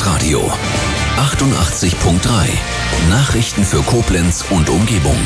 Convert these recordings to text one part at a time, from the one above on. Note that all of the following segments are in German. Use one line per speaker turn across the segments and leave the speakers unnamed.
Rockland Radio 88.3. Nachrichten für Koblenz und Umgebung.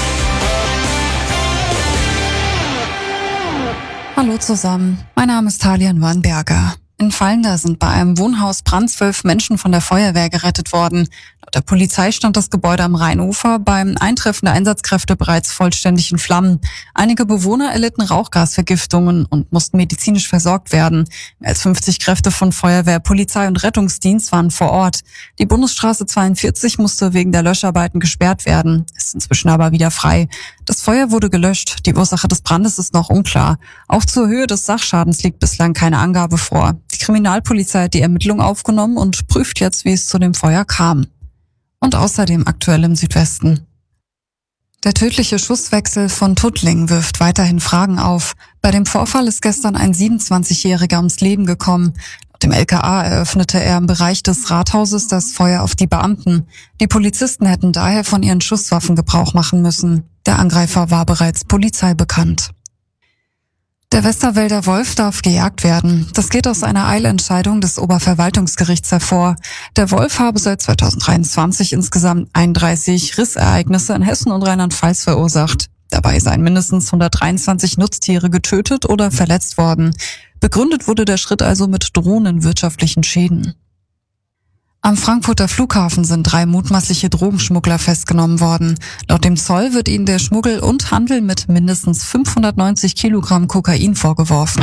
Hallo zusammen, mein Name ist Talian Warnberger. In Fallender sind bei einem Wohnhausbrand 12 Menschen von der Feuerwehr gerettet worden. Laut der Polizei stand das Gebäude am Rheinufer beim Eintreffen der Einsatzkräfte bereits vollständig in Flammen. Einige Bewohner erlitten Rauchgasvergiftungen und mussten medizinisch versorgt werden. Mehr als 50 Kräfte von Feuerwehr, Polizei und Rettungsdienst waren vor Ort. Die Bundesstraße 42 musste wegen der Löscharbeiten gesperrt werden, ist inzwischen aber wieder frei. Das Feuer wurde gelöscht. Die Ursache des Brandes ist noch unklar. Auch zur Höhe des Sachschadens liegt bislang keine Angabe vor. Die Kriminalpolizei hat die Ermittlung aufgenommen und prüft jetzt, wie es zu dem Feuer kam. Und außerdem aktuell im Südwesten. Der tödliche Schusswechsel von Tuttling wirft weiterhin Fragen auf. Bei dem Vorfall ist gestern ein 27-Jähriger ums Leben gekommen. Laut dem LKA eröffnete er im Bereich des Rathauses das Feuer auf die Beamten. Die Polizisten hätten daher von ihren Schusswaffen Gebrauch machen müssen. Der Angreifer war bereits Polizei bekannt. Der Westerwälder Wolf darf gejagt werden. Das geht aus einer Eilentscheidung des Oberverwaltungsgerichts hervor. Der Wolf habe seit 2023 insgesamt 31 Rissereignisse in Hessen und Rheinland-Pfalz verursacht. Dabei seien mindestens 123 Nutztiere getötet oder verletzt worden. Begründet wurde der Schritt also mit drohenden wirtschaftlichen Schäden. Am Frankfurter Flughafen sind 3 mutmaßliche Drogenschmuggler festgenommen worden. Laut dem Zoll wird ihnen der Schmuggel und Handel mit mindestens 590 Kilogramm Kokain vorgeworfen.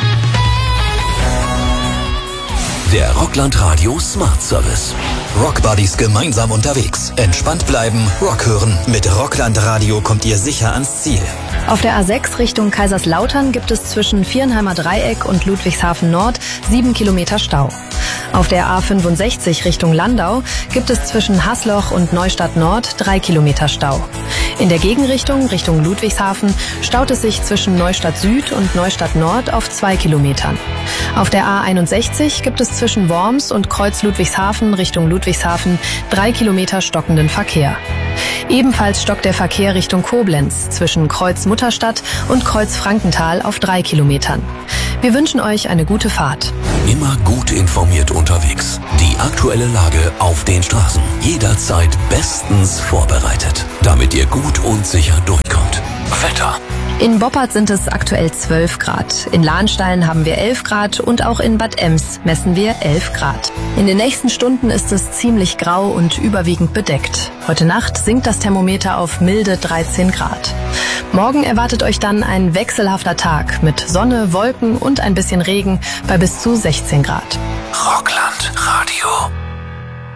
Der Rockland Radio Smart Service.
Rockbuddies gemeinsam unterwegs. Entspannt bleiben, Rock hören. Mit Rockland Radio kommt ihr sicher ans Ziel.
Auf der A6 Richtung Kaiserslautern gibt es zwischen Viernheimer Dreieck und Ludwigshafen Nord 7 Kilometer Stau. Auf der A65 Richtung Landau gibt es zwischen Hasloch und Neustadt Nord 3 Kilometer Stau. In der Gegenrichtung Richtung Ludwigshafen staut es sich zwischen Neustadt Süd und Neustadt Nord auf 2 Kilometern. Auf der A61 gibt es zwischen Worms und Kreuz Ludwigshafen Richtung Ludwigshafen 3 Kilometer stockenden Verkehr. Ebenfalls stockt der Verkehr Richtung Koblenz zwischen Kreuz Mutterstadt und Kreuz Frankenthal auf 3 Kilometern. Wir wünschen euch eine gute Fahrt.
Immer gut informiert unterwegs. Die aktuelle Lage auf den Straßen. Jederzeit bestens vorbereitet, damit ihr gut und sicher durchkommt. Wetter.
In Boppard sind es aktuell 12 Grad. In Lahnstein haben wir 11 Grad und auch in Bad Ems messen wir 11 Grad. In den nächsten Stunden ist es ziemlich grau und überwiegend bedeckt. Heute Nacht sinkt das Thermometer auf milde 13 Grad. Morgen erwartet euch dann ein wechselhafter Tag mit Sonne, Wolken und ein bisschen Regen bei bis zu 16 Grad.
Rockland Radio.